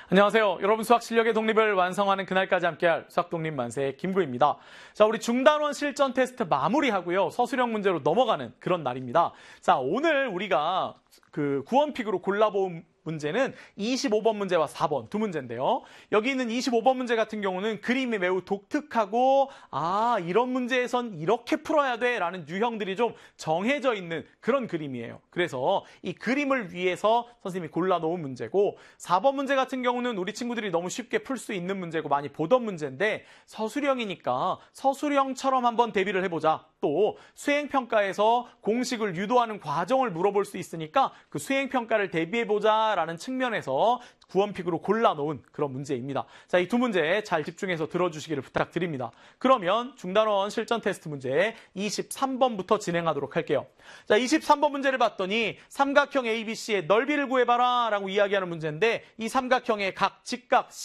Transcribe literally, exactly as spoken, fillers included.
안녕하세요. 여러분 수학 실력의 독립을 완성하는 그날까지 함께할 수학 독립 만세 김구입니다. 자, 우리 중단원 실전 테스트 마무리하고요. 서술형 문제로 넘어가는 그런 날입니다. 자, 오늘 우리가 그 구원픽으로 골라본 문제는 이십오 번 문제와 사 번 두 문제인데요. 여기 있는 이십오 번 문제 같은 경우는 그림이 매우 독특하고 아 이런 문제에선 이렇게 풀어야 돼 라는 유형들이 좀 정해져 있는 그런 그림이에요. 그래서 이 그림을 위해서 선생님이 골라놓은 문제고 사 번 문제 같은 경우는 우리 친구들이 너무 쉽게 풀 수 있는 문제고 많이 보던 문제인데 서술형이니까 서술형처럼 한번 대비를 해보자. 또 수행평가에서 공식을 유도하는 과정을 물어볼 수 있으니까 그 수행평가를 대비해보자 라는 측면에서 구원픽으로 골라놓은 그런 문제입니다. 자, 이 두 문제 잘 집중해서 들어주시기를 부탁드립니다. 그러면 중단원 실전 테스트 문제 이십삼 번부터 진행하도록 할게요. 자, 이십삼 번 문제를 봤더니 삼각형 에이비씨의 넓이를 구해봐라 라고 이야기하는 문제인데 이 삼각형의 각 직각